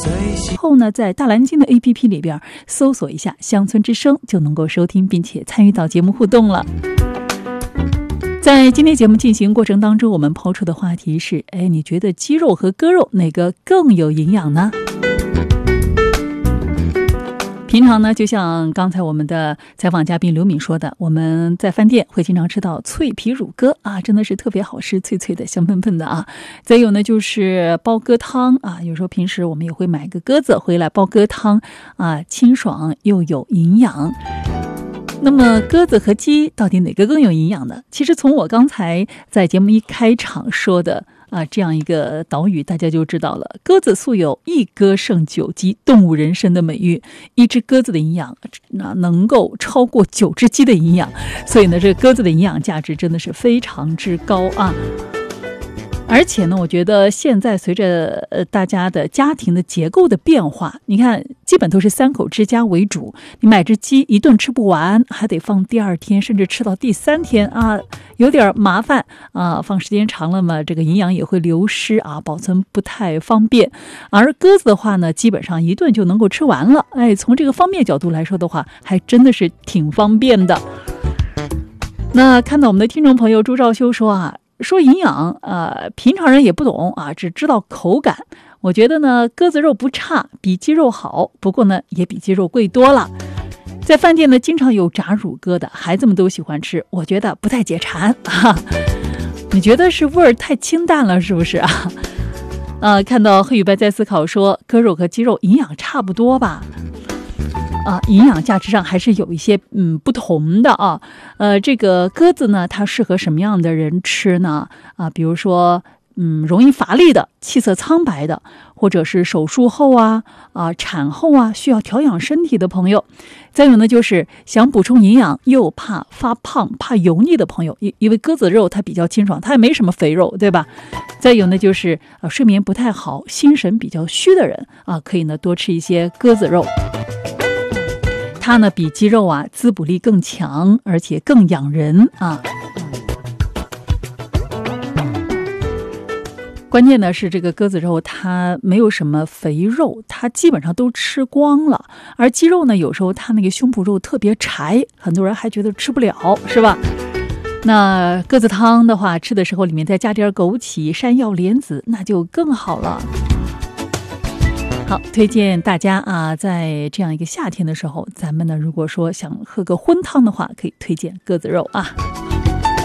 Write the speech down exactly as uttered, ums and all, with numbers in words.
后呢，在大蓝鲸的 A P P 里边搜索一下乡村之声，就能够收听并且参与到节目互动了。在今天节目进行过程当中，我们抛出的话题是，哎，你觉得鸡肉和鸽肉哪个更有营养呢？平常呢，就像刚才我们的采访嘉宾刘敏说的，我们在饭店会经常吃到脆皮乳鸽啊，真的是特别好吃，脆脆的，香喷喷的啊。再有呢，就是煲鸽汤啊，有时候平时我们也会买个鸽子回来煲鸽汤啊，清爽又有营养。那么鸽子和鸡到底哪个更有营养呢？其实从我刚才在节目一开场说的啊，这样一个导语，大家就知道了。鸽子素有一鸽胜九鸡，动物人参的美誉，一只鸽子的营养那能够超过九只鸡的营养，所以呢，这鸽子的营养价值真的是非常之高啊。而且呢，我觉得现在随着呃大家的家庭的结构的变化，你看基本都是三口之家为主，你买只鸡一顿吃不完，还得放第二天，甚至吃到第三天啊，有点麻烦啊，放时间长了嘛，这个营养也会流失啊，保存不太方便。而鸽子的话呢，基本上一顿就能够吃完了，哎，从这个方面角度来说的话，还真的是挺方便的。那看到我们的听众朋友朱兆修说啊，说营养，呃，平常人也不懂啊，只知道口感。我觉得呢，鸽子肉不差，比鸡肉好，不过呢，也比鸡肉贵多了。在饭店呢，经常有炸乳鸽的，孩子们都喜欢吃，我觉得不太解馋啊。你觉得是味儿太清淡了，是不是啊？呃，看到黑羽白在思考说，鸽肉和鸡肉营养差不多吧？啊，营养价值上还是有一些嗯不同的啊。呃，这个鸽子呢，它适合什么样的人吃呢？啊，比如说嗯容易乏力的、气色苍白的，或者是手术后啊啊产后啊需要调养身体的朋友。再有呢，就是想补充营养又怕发胖、怕油腻的朋友，因因为鸽子肉它比较清爽，它也没什么肥肉，对吧？再有呢，就是啊睡眠不太好、心神比较虚的人啊，可以呢多吃一些鸽子肉。它呢比鸡肉啊滋补力更强，而且更养人啊。关键呢是这个鸽子肉它没有什么肥肉，它基本上都吃光了。而鸡肉呢，有时候它那个胸脯肉特别柴，很多人还觉得吃不了，是吧？那鸽子汤的话，吃的时候里面再加点枸杞、山药、莲子，那就更好了。好，推荐大家啊，在这样一个夏天的时候，咱们呢，如果说想喝个荤汤的话，可以推荐鸽子肉啊。